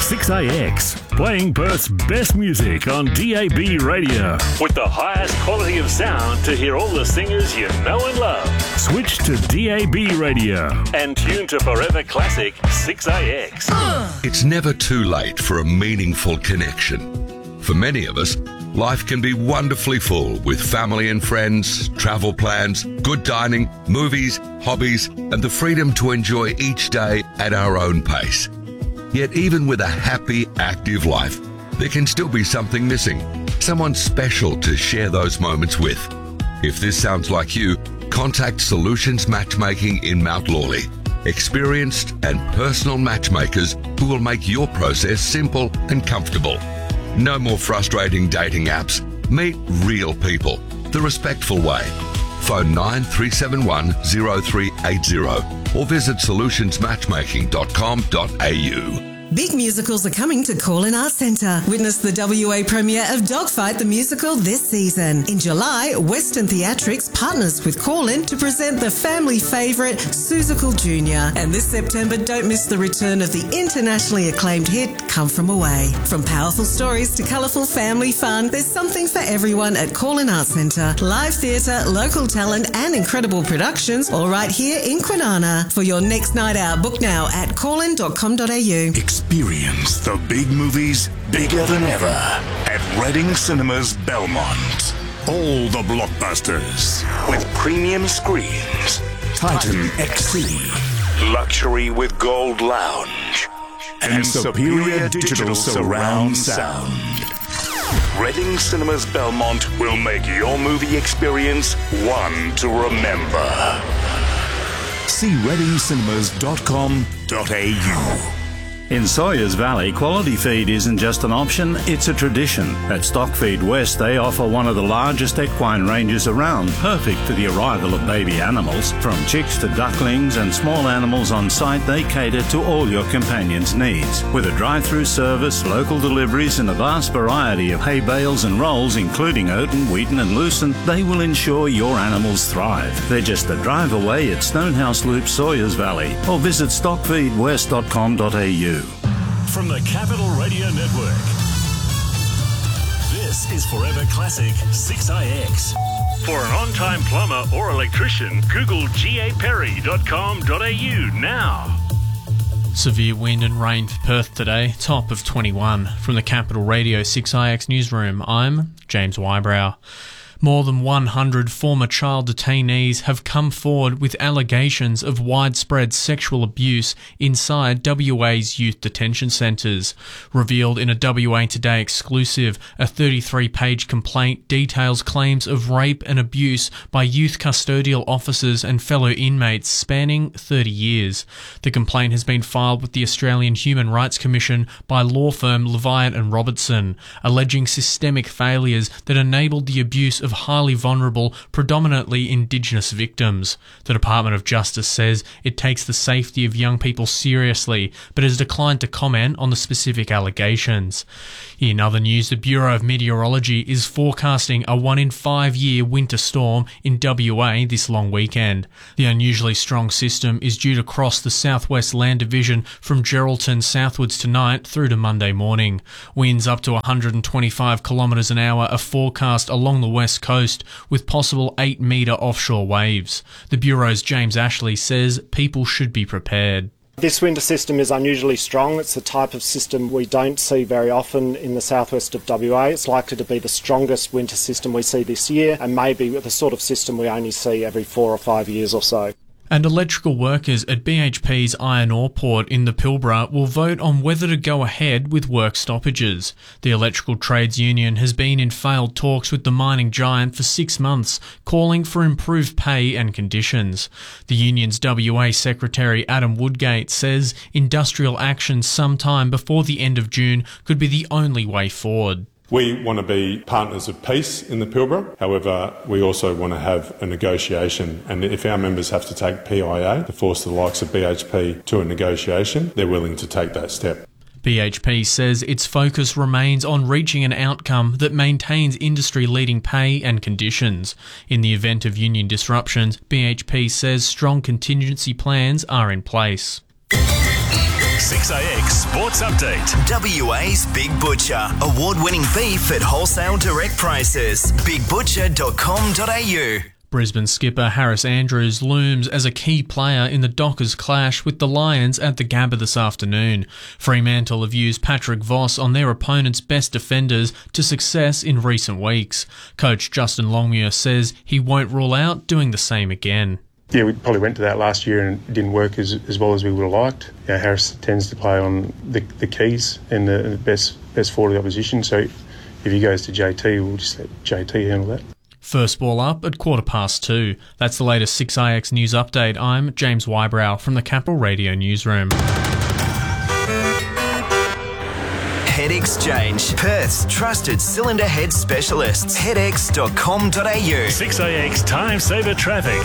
6AX, playing Perth's best music on DAB radio. With the highest quality of sound to hear all the singers you know and love. Switch to DAB radio and tune to Forever Classic 6AX. It's never too late for a meaningful connection. For many of us, life can be wonderfully full with family and friends, travel plans, good dining, movies, hobbies, and the freedom to enjoy each day at our own pace. Yet even with a happy, active life, there can still be something missing, someone special to share those moments with. If this sounds like you, contact Solutions Matchmaking in Mount Lawley. Experienced and personal matchmakers who will make your process simple and comfortable. No more frustrating dating apps. Meet real people the respectful way. Phone 9371 0380 or visit solutionsmatchmaking.com.au. Big musicals are coming to Call-In Arts Centre. Witness the WA premiere of Dogfight the Musical this season. In July, Western Theatrics partners with Call-In to present the family favourite Seussical Jr. And this September, don't miss the return of the internationally acclaimed hit Come From Away. From powerful stories to colourful family fun, there's something for everyone at Call-In Arts Centre. Live theatre, local talent and incredible productions all right here in Kwinana. For your next night out, book now at callin.com.au. Experience the big movies bigger than ever at Reading Cinemas Belmont. All the blockbusters with premium screens, Titan XC, luxury with gold lounge, and superior digital surround sound. Reading Cinemas Belmont will make your movie experience one to remember. See readingcinemas.com.au. In Sawyers Valley, quality feed isn't just an option, it's a tradition. At Stockfeed West, they offer one of the largest equine ranges around, perfect for the arrival of baby animals. From chicks to ducklings and small animals on site, they cater to all your companion's needs. With a drive-through service, local deliveries and a vast variety of hay bales and rolls, including Oaten, Wheaton and Lucent, they will ensure your animals thrive. They're just a drive away at Stonehouse Loop, Sawyers Valley, or visit stockfeedwest.com.au. From the Capital Radio Network, this is Forever Classic 6IX. For an on-time plumber or electrician, Google gaperry.com.au now. Severe wind and rain for Perth today, top of 21. From the Capital Radio 6IX newsroom, I'm James Wybrow. More than 100 former child detainees have come forward with allegations of widespread sexual abuse inside WA's youth detention centres. Revealed in a WA Today exclusive, a 33-page complaint details claims of rape and abuse by youth custodial officers and fellow inmates spanning 30 years. The complaint has been filed with the Australian Human Rights Commission by law firm Leviat and Robertson, alleging systemic failures that enabled the abuse of highly vulnerable, predominantly Indigenous victims. The Department of Justice says it takes the safety of young people seriously, but has declined to comment on the specific allegations. In other news, the Bureau of Meteorology is forecasting a 1 in 5 year winter storm in WA this long weekend. The unusually strong system is due to cross the southwest land division from Geraldton southwards tonight through to Monday morning. Winds up to 125 kilometres an hour are forecast along the west coast, with possible 8-metre offshore waves. The Bureau's James Ashley says people should be prepared. This winter system is unusually strong. It's the type of system we don't see very often in the southwest of WA. It's likely to be the strongest winter system we see this year, and maybe the sort of system we only see every 4 or 5 years or so. And electrical workers at BHP's iron ore port in the Pilbara will vote on whether to go ahead with work stoppages. The Electrical Trades Union has been in failed talks with the mining giant for 6 months, calling for improved pay and conditions. The union's WA Secretary Adam Woodgate says industrial action sometime before the end of June could be the only way forward. We want to be partners of peace in the Pilbara. However, we also want to have a negotiation. And if our members have to take PIA to force the likes of BHP to a negotiation, they're willing to take that step. BHP says its focus remains on reaching an outcome that maintains industry-leading pay and conditions. In the event of union disruptions, BHP says strong contingency plans are in place. 6AX Sports Update. WA's Big Butcher. Award-winning beef at wholesale direct prices. BigButcher.com.au. Brisbane skipper Harris Andrews looms as a key player in the Dockers clash with the Lions at the Gabba this afternoon. Fremantle have used Patrick Voss on their opponent's best defenders to success in recent weeks. Coach Justin Longmuir says he won't rule out doing the same again. Yeah, we probably went to that last year and it didn't work as well as we would have liked. Harris tends to play on the keys and the best forward of the opposition, so if he goes to JT, we'll just let JT handle that. First ball up at 2:15. That's the latest 6IX News Update. I'm James Wybrow from the Capital Radio Newsroom. Head Exchange, Perth's trusted cylinder head specialists. Headex.com.au. 6AX Time Saver Traffic.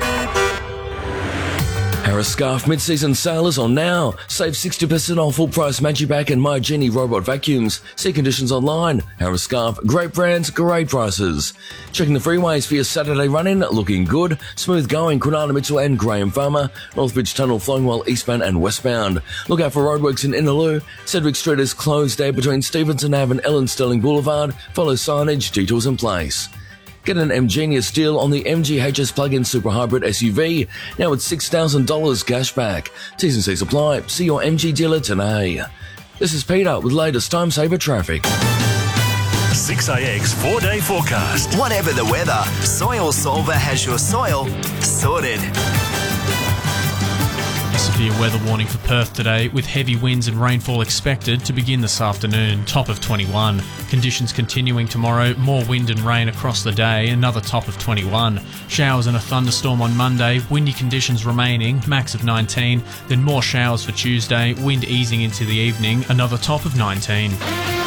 Harris Scarf mid-season sale is on now. Save 60% on full-price Magipack and MyGenie robot vacuums. See conditions online. Harris Scarf, great brands, great prices. Checking the freeways for your Saturday run-in, looking good. Smooth going, Kwinana Mitchell and Graham Farmer. Northbridge Tunnel flowing well eastbound and westbound. Look out for roadworks in Innaloo. Sedgwick Street is closed there between Stevenson Ave and Ellen Sterling Boulevard. Follow signage, detours in place. Get an MGenius deal on the MGHS plug-in super hybrid SUV, now at $6,000 cashback. T's and C's apply. See your MG dealer today. This is Peter with latest Time Saver Traffic. 6AX 4-day forecast. Whatever the weather, Soil Solver has your soil sorted. Severe weather warning for Perth today, with heavy winds and rainfall expected to begin this afternoon, top of 21. Conditions continuing tomorrow, more wind and rain across the day, another top of 21. Showers and a thunderstorm on Monday, windy conditions remaining, max of 19. Then more showers for Tuesday, wind easing into the evening, another top of 19.